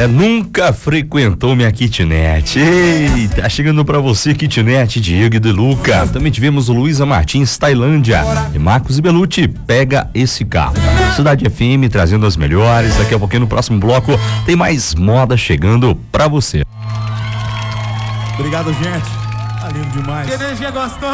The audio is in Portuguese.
Nunca frequentou minha kitnet. Eita, chegando pra você, kitnet Diego e De Luca. Também tivemos o Luísa Martins, Tailândia. E Marcos e Belucci, pega esse carro. Cidade FM trazendo as melhores. Daqui a pouquinho no próximo bloco tem mais moda chegando pra você. Obrigado, gente. Tá lindo demais. Que energia gostosa.